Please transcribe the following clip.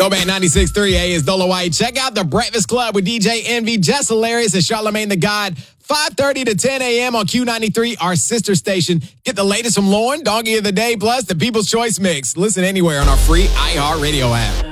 Throwback 96.3, hey, it's Dolo White. Check out The Breakfast Club with DJ Envy, Jess Hilarious, and Charlamagne the God. 5:30 to 10 a.m. on Q93, our sister station. Get the latest from Lauren, Doggy of the Day, plus the People's Choice Mix. Listen anywhere on our free iHeartRadio app.